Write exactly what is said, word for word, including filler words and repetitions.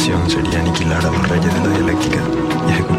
misión sería aniquilar a los reyes de la dialéctica y ejecutar